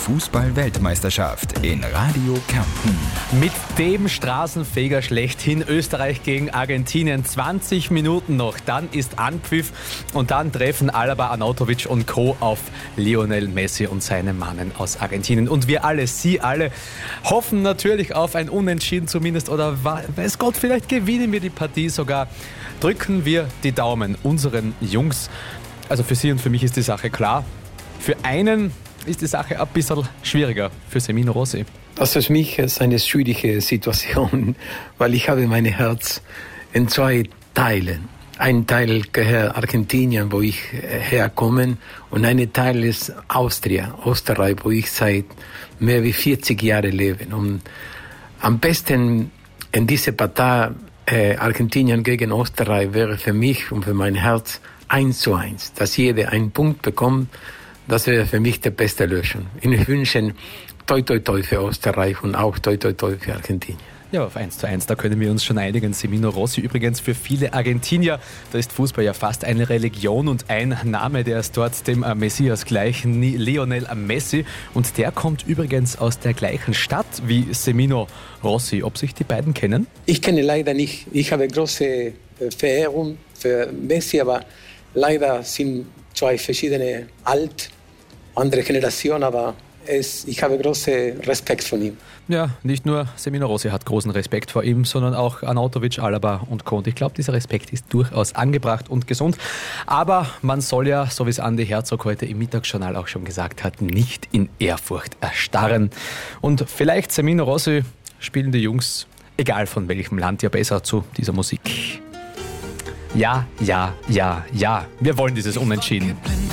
Fußball-Weltmeisterschaft in Radio Kärnten. Mit dem Straßenfeger schlechthin Österreich gegen Argentinien. 20 Minuten noch, dann ist Anpfiff und dann treffen Alaba, Arnautovic und Co. auf Lionel Messi und seine Mannen aus Argentinien. Und wir alle, Sie alle, hoffen natürlich auf ein Unentschieden zumindest oder weiß Gott, vielleicht gewinnen wir die Partie sogar. Drücken wir die Daumen unseren Jungs. Also für Sie und für mich ist die Sache klar. Für einen ist die Sache ein bisschen schwieriger, für Semino Rossi. Das ist für mich eine schwierige Situation, weil ich habe mein Herz in zwei Teilen. Ein Teil gehört Argentinien, wo ich herkomme, und ein Teil ist Austria, Österreich, wo ich seit mehr wie 40 Jahren lebe. Und am besten in dieser Partei Argentinien gegen Österreich wäre für mich und für mein Herz 1:1, dass jeder einen Punkt bekommt. Das wäre für mich die beste Lösung. Ich wünsche toi toi toi für Österreich und auch toi toi toi für Argentinien. Ja, auf 1:1, da können wir uns schon einigen. Semino Rossi übrigens für viele Argentinier, da ist Fußball ja fast eine Religion und ein Name, der ist dort dem Messias gleich, Lionel Messi. Und der kommt übrigens aus der gleichen Stadt wie Semino Rossi. Ob sich die beiden kennen? Ich kenne leider nicht. Ich habe große Verehrung für Messi, aber leider sind zwei verschiedene andere Generationen, aber ich habe großen Respekt von ihm. Ja, nicht nur Semino Rossi hat großen Respekt vor ihm, sondern auch Arnautovic, Alaba und Co. Und ich glaube, dieser Respekt ist durchaus angebracht und gesund. Aber man soll ja, so wie es Andi Herzog heute im Mittagsjournal auch schon gesagt hat, nicht in Ehrfurcht erstarren. Und vielleicht Semino Rossi spielen die Jungs, egal von welchem Land, ja besser zu dieser Musik. Ja, ja, ja, ja. Wir wollen dieses Unentschieden.